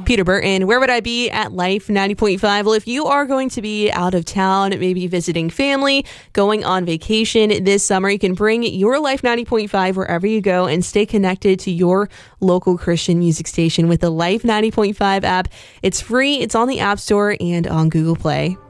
Peter Burton, where would I be at Life 90.5? Well, if you are going to be out of town, maybe visiting family, going on vacation this summer, you can bring your Life 90.5 wherever you go and stay connected to your local Christian music station with the Life 90.5 app. It's free, it's on the App Store and on Google Play.